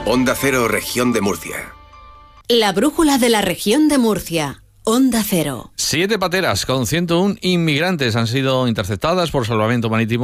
Onda Cero, Región de Murcia. La brújula de la Región de Murcia. Onda Cero. 7 pateras con 101 inmigrantes han sido interceptadas por salvamento marítimo